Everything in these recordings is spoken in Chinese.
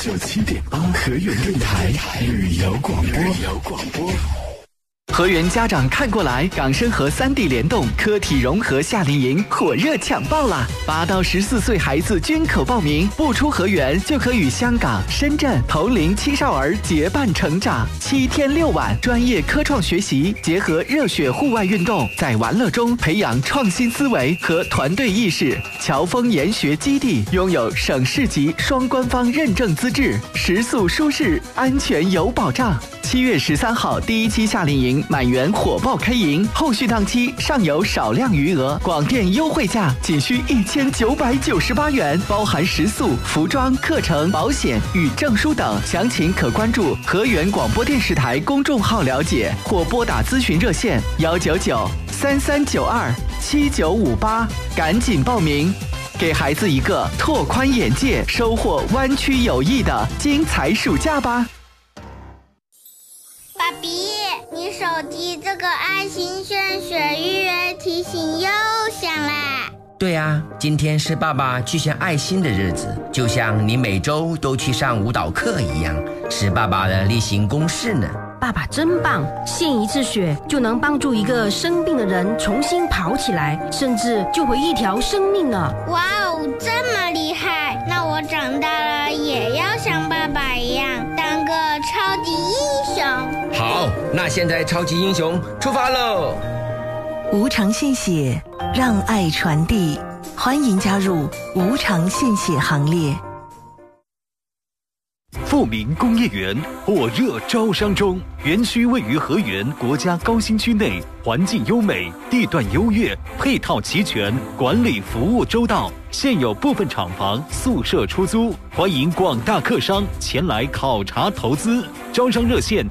97.8河源电台旅游广播。 河源家长看过来，港生和3D 联动科体融合夏令营火热抢报啦！8到14岁孩子均可报名，不出河源就可与香港、深圳同龄青少儿结伴成长。7天6晚，专业科创学习，结合热血户外运动，在玩乐中培养创新思维和团队意识。侨丰研学基地拥有省市级双官方认证资质，食宿舒适，安全有保障。7月13号第1期夏令营满员火爆开营，后续档期尚有少量余额，广电优惠价仅需1998元，包含食宿、服装、课程、保险与证书等。详情可关注河源广播电视台公众号了解，或拨打咨询热线199-3392-7958，赶紧报名，给孩子一个拓宽眼界、收获湾区友谊的精彩暑假吧。 爸比，你手机这个爱心献血预约提醒又响啦。 对啊，今天是爸爸去献爱心的日子，就像你每周都去上舞蹈课一样，是爸爸的例行公事呢。 爸爸真棒，献一次血就能帮助一个生病的人重新跑起来，甚至救回一条生命呢。 哇哦，这么厉害！那我长大了也要像爸爸一样当个超级英雄。 好，那现在超级英雄出发喽！ 无偿献血，让爱传递，欢迎加入无偿献血行列。 富民工业园火热招商中，园区位于河源国家高新区内，环境优美，地段优越，配套齐全，管理服务周到。现有部分厂房宿舍出租，欢迎广大客商前来考察投资。招商热线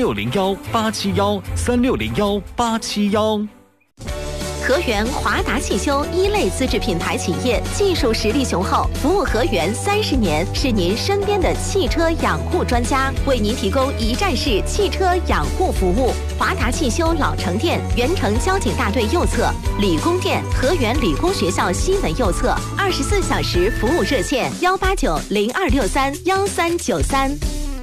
3601-871，3601-871。 河源华达汽修一类资质品牌企业，技术实力雄厚，服务河源30年，是您身边的汽车养护专家，为您提供一站式汽车养护服务。华达汽修老城店，原城交警大队右侧；理工店，河源理工学校西门右侧。24小时服务热线189-0263-1393。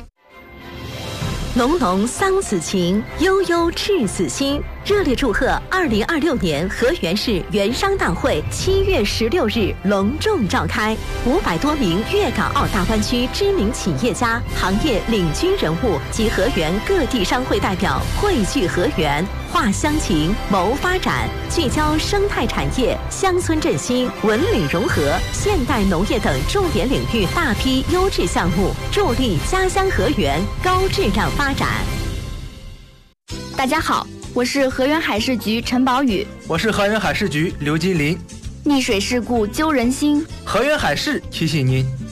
浓浓桑梓情，悠悠赤子心。热烈祝贺2026年河源市园商大会7月16日隆重召开，500多名粤港澳大湾区知名企业家、行业领军人物及河源各地商会代表汇聚河源，话乡情，谋发展，聚焦生态产业、乡村振兴、文旅融合、现代农业等重点领域大批优质项目，助力家乡河源高质量发展。 大家好，我是河源海事局陈宝宇。 我是河源海事局刘金林。 溺水事故揪人心， 河源海事提醒您，